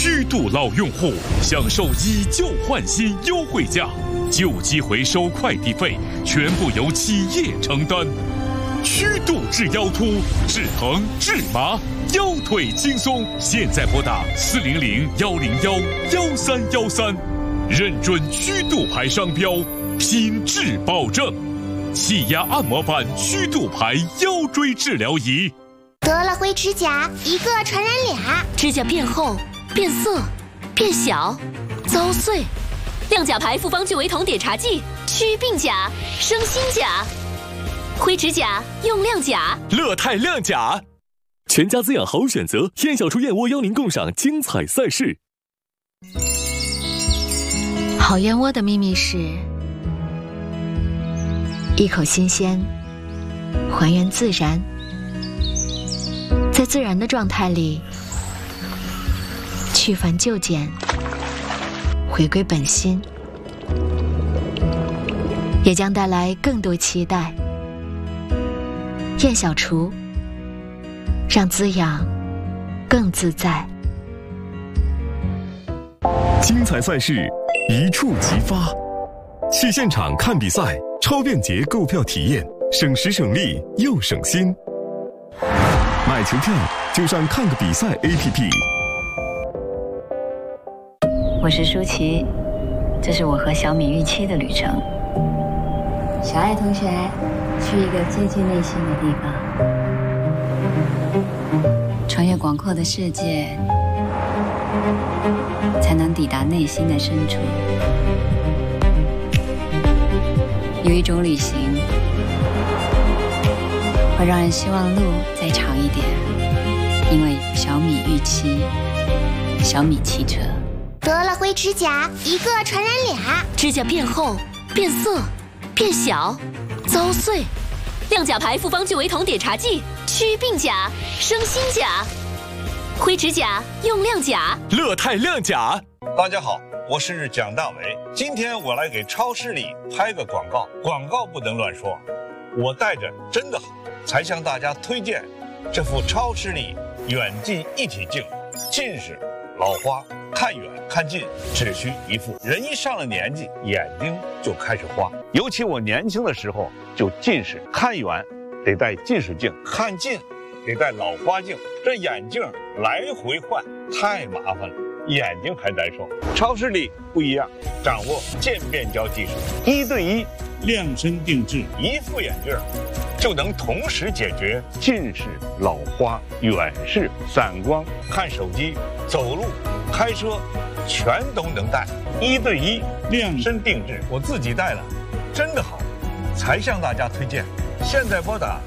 虚度老用户享受以旧换新优惠价，旧机回收快递费全部由企业承担。虚度治腰突、治疼、治麻，腰腿轻松。现在拨打400-101-1313，认准虚度牌商标，品质保证。气压按摩板虚度牌腰椎治疗仪。 得了灰指甲，一个传染俩， 指甲变厚、变色、变小、遭碎。亮甲牌复方聚维酮碘茶剂，祛病甲、生新甲。灰指甲用亮甲， 乐泰亮甲，全家滋养好选择。燕小厨燕窝邀您共赏精彩赛事。 好燕窝的秘密是一口新鲜，还原自然，在自然的状态里去繁就简，回归本心，也将带来更多期待。燕小厨，让滋养更自在。 精彩赛事一触即发，去现场看比赛，超便捷购票体验，省时省力又省心。买球票就上看个比赛 APP。 我是舒淇，这是我和小米预期的旅程。小爱同学，去一个接近内心的地方，穿越广阔的世界，才能抵达内心的深处。有一种旅行，会让人希望路再长一点，因为小米预期，小米汽车。 得了灰指甲，一个传染俩， 指甲变厚、变色、变小、遭碎。亮甲牌复方聚维酮碘茶剂，祛病甲、生新甲。灰指甲用亮甲， 乐泰亮甲。 大家好，我是蒋大为。今天我来给超市里拍个广告，广告不能乱说。我带着真的好，才向大家推荐这副超视力远近一体镜。近视、老花，看远看近只需一副。人一上了年纪，眼睛就开始花。尤其我年轻的时候就近视，看远得戴近视镜，看近得戴老花镜，这眼镜来回换太麻烦了，眼睛还难受。超视力不一样，掌握渐变焦技术，1对1量身定制，一副眼镜就能同时解决近视、老花、远视、散光、看手机、走路、开车，全都能戴。1对1量身定制，我自己戴了，真的好，才向大家推荐。现在拨打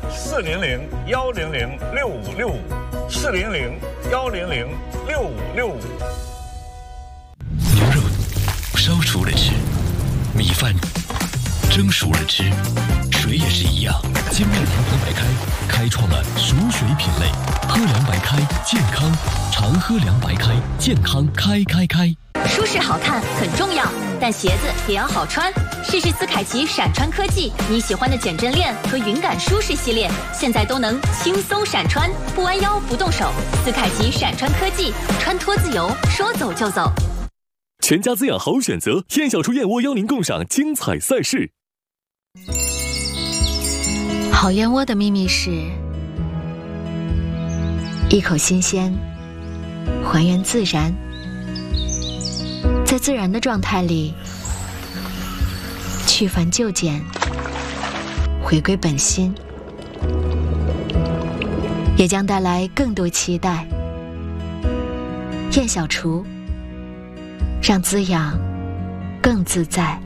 400-100-6565，400-100-6565。 牛肉烧熟了吃，米饭蒸熟了吃，水也是一样。金麦郎喝白开开创了熟水品类，喝凉白开健康，常喝凉白开健康开。 舒适好看很重要，但鞋子也要好穿。试试斯凯奇闪穿科技，你喜欢的减震链和云感舒适系列，现在都能轻松闪穿，不弯腰不动手。斯凯奇闪穿科技，穿脱自由，说走就走。 全家滋养好选择，燕小厨燕窝邀您共赏精彩赛事。 好燕窝的秘密是一口新鲜，还原自然，在自然的状态里去繁就简，回归本心，也将带来更多期待。燕小厨，让滋养更自在。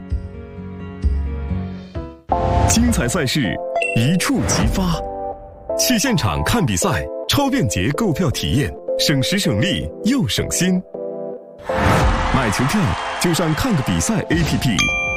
精彩赛事一触即发，去现场看比赛，超便捷购票体验，省时省力又省心。买球票就上看个比赛 APP。